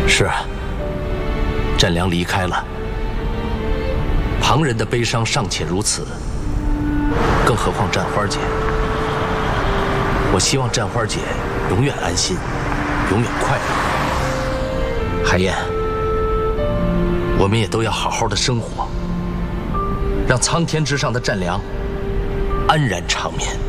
是啊，占良离开了，旁人的悲伤尚且如此，更何况占花姐。我希望占花姐永远安心，永远快乐。海燕，我们也都要好好的生活，让苍天之上的占良安然长眠。